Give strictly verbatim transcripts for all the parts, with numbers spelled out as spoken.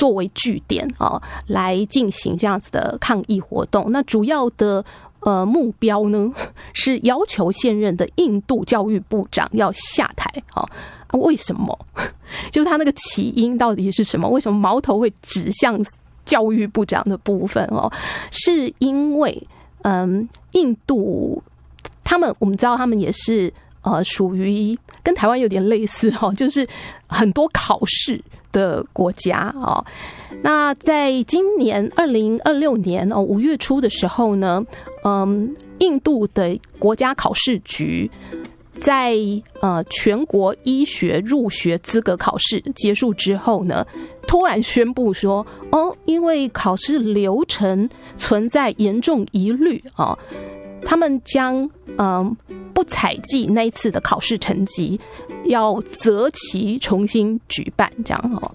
作为据点啊，来进行这样子的抗议活动。那主要的呃目标呢，是要求现任的印度教育部长要下台啊。为什么？就是他那个起因到底是什么？为什么矛头会指向教育部长的部分哦？是因为嗯，印度他们我们知道他们也是呃属于跟台湾有点类似哦，就是很多考试的国家哦。那在今年二零二六年哦五月初的时候呢，嗯，印度的国家考试局在呃全国医学入学资格考试结束之后呢，突然宣布说，哦，因为考试流程存在严重疑虑哦，他们将嗯、呃、不采集那一次的考试成绩，要择期重新举办这样哦。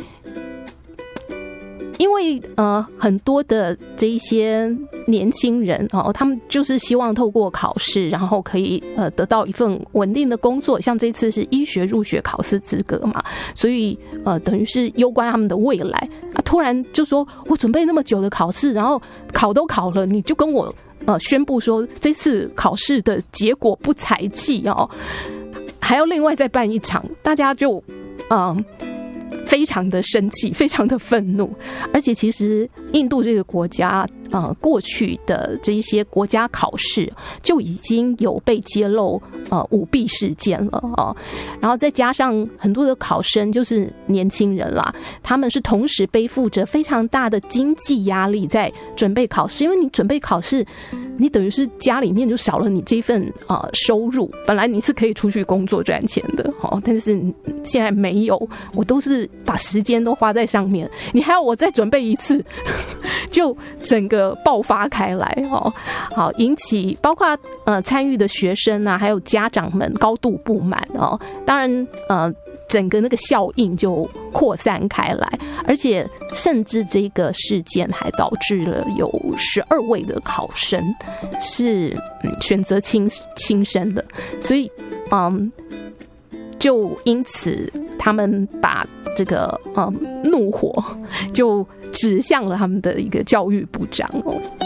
因为呃很多的这一些年轻人哦，他们就是希望透过考试，然后可以呃得到一份稳定的工作。像这次是医学入学考试资格嘛，所以呃等于是攸关他们的未来啊。突然就说我准备那么久的考试，然后考都考了，你就跟我呃宣布说这次考试的结果不采集哦，还要另外再办一场，大家就嗯。呃非常的生气，非常的愤怒。而且其实印度这个国家呃，过去的这一些国家考试就已经有被揭露呃舞弊事件了哦。然后再加上很多的考生就是年轻人啦，他们是同时背负着非常大的经济压力在准备考试，因为你准备考试，你等于是家里面就少了你这份呃收入，本来你是可以出去工作赚钱的哦，但是现在没有，我都是把时间都花在上面，你还要我再准备一次，就整个爆发开来哦，好引起包括呃参与的学生啊，还有家长们高度不满哦。当然呃，整个那个效应就扩散开来，而且甚至这个事件还导致了有十二位的考生是、嗯、选择轻轻生的，所以嗯，就因此他们把这个嗯怒火就指向了他们的一个教育部长哦。